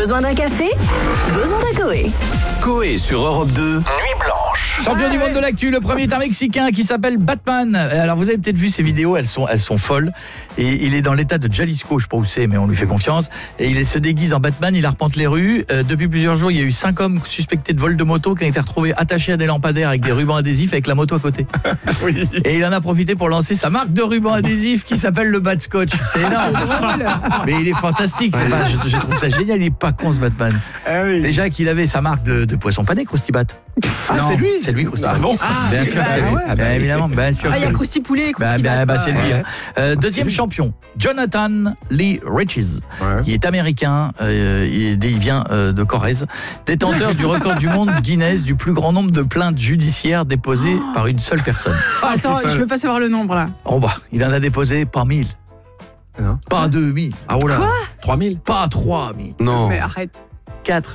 Besoin d'un café? Besoin d'un Coé. Coé sur Europe 2, Nuit Blanche. Champion du monde de l'actu, le premier est un Mexicain qui s'appelle Batman. Alors vous avez peut-être vu ces vidéos, elles sont folles. Et il est dans l'état de Jalisco, je sais pas où c'est, mais on lui fait confiance. Et il se déguise en Batman, il arpente les rues. Depuis plusieurs jours, il y a eu 5 hommes suspectés de vol de moto qui ont été retrouvés attachés à des lampadaires avec des rubans adhésifs avec la moto à côté. Oui. Et il en a profité pour lancer sa marque de rubans adhésifs qui s'appelle le Bat Scotch. C'est énorme. Mais il est fantastique. Je trouve ça génial. Il est pas con ce Batman. Ah oui. Déjà qu'il avait sa marque de poisson pané, Croustibat. Ah, Non, c'est lui. C'est lui, Croustibat. Ah bon Bien sûr, c'est lui. Ah, bah, évidemment, bien sûr. Ah, il y a Krusty Poulet et Krusty Bat. C'est lui. Ouais. Deuxième champion, Jonathan Lee Riches. Ouais. Il est américain, il vient de Corrèze, détenteur du record du monde Guinness du plus grand nombre de plaintes judiciaires déposées par une seule personne. Attends, je veux pas savoir le nombre là. Oh bah, il en a déposé pas 1000, Non. pas 2000, Ah oh là. 3000. pas 3000, Non. Mais arrête. 4